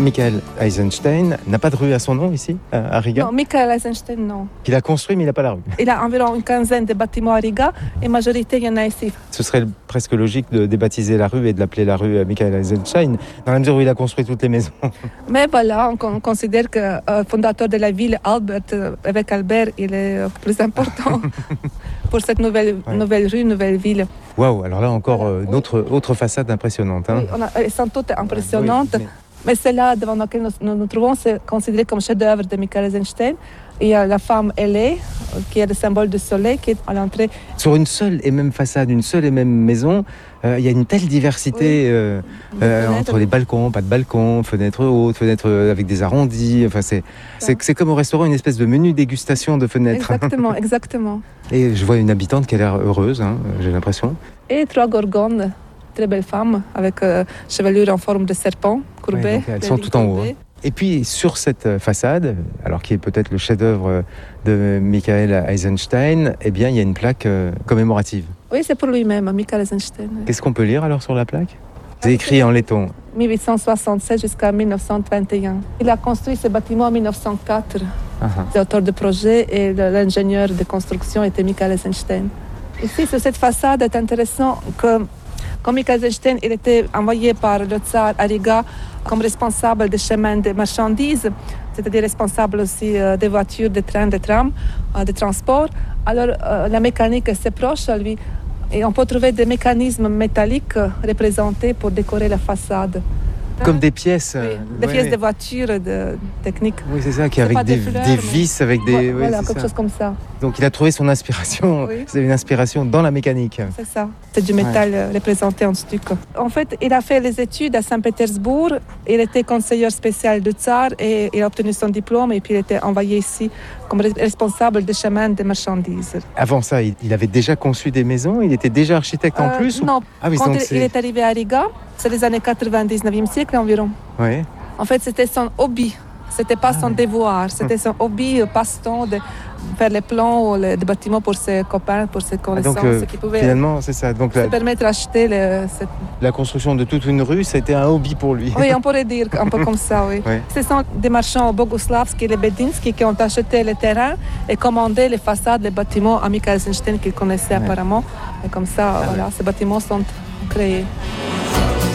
Michael Eisenstein n'a pas de rue à son nom ici, à Riga? Non, Michael Eisenstein, non. Il a construit, mais il n'a pas la rue. Il a environ une quinzaine de bâtiments à Riga et majorité, il y en a ici. Ce serait presque logique de débaptiser la rue et de l'appeler la rue Michael Eisenstein, dans la mesure où il a construit toutes les maisons. Mais voilà, on considère que le fondateur de la ville, avec Albert, il est plus important pour cette nouvelle rue, nouvelle ville. Waouh, alors là encore, autre façade impressionnante. Hein. Oui, elles sont toutes impressionnantes. Oui, mais celle-là devant laquelle nous nous trouvons, c'est considéré comme chef-d'œuvre de Michael Eisenstein. Il y a la femme ailée, qui est le symbole du soleil, qui est à l'entrée. Sur une seule et même façade, une seule et même maison, il y a une telle diversité entre les balcons, pas de balcons, fenêtres hautes, fenêtres avec des arrondis. Enfin, c'est comme au restaurant, une espèce de menu dégustation de fenêtres. Exactement, exactement. Et je vois une habitante qui a l'air heureuse, hein, j'ai l'impression. Et 3 gorgones, très belles femmes, avec chevelure en forme de serpent, courbée. Ouais, elles sont tout en haut. Hein. Et puis sur cette façade, alors qui est peut-être le chef-d'œuvre de Michael Eisenstein, eh bien il y a une plaque commémorative. Oui, c'est pour lui-même, Michael Eisenstein. Qu'est-ce qu'on peut lire alors sur la plaque? C'est écrit en letton. 1867 jusqu'à 1921. Il a construit ce bâtiment en 1904. L'auteur du projet et l'ingénieur de construction était Michael Eisenstein. Ici, sur cette façade, est intéressant que quand Michael Eisenstein il était envoyé par le tsar à Riga comme responsable des chemins de marchandises, c'est-à-dire responsable aussi des voitures, des trains, des trams, des transports. Alors la mécanique est assez proche à lui et on peut trouver des mécanismes métalliques représentés pour décorer la façade. Comme des pièces. Oui, des pièces de voitures, de techniques. Oui, c'est ça, qui avec des vis, avec des... Voilà, quelque chose comme ça. Donc il a trouvé son inspiration, c'est une inspiration dans la mécanique. C'est ça, c'est du métal représenté en stuc. En fait, il a fait les études à Saint-Pétersbourg, il était conseiller spécial du tsar et il a obtenu son diplôme et puis il était envoyé ici comme responsable des chemins de marchandises. Avant ça, il avait déjà conçu des maisons, il était déjà architecte en plus? Non, quand il est arrivé à Riga, c'est les années 99e siècle environ. Oui. En fait, c'était son hobby. C'était pas son devoir. C'était son hobby, passe-temps de faire les plans des bâtiments pour ses copains, pour ses connaissances. Donc, qui pouvaient finalement, c'est ça. Donc, se permettre d'acheter la construction de toute une rue, c'était un hobby pour lui. Oui, on pourrait dire un peu comme ça, oui. Ce sont des marchands boguslavski et lebedinsky qui ont acheté les terrains et commandé les façades, les bâtiments à Michael Eisenstein qu'ils connaissaient apparemment. Et comme ça, voilà, ces bâtiments sont créés.